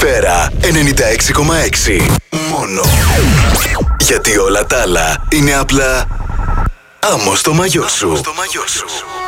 Σφαίρα 96,6. Μόνο. Γιατί όλα τα άλλα είναι απλά άμμο στο μαγιό σου.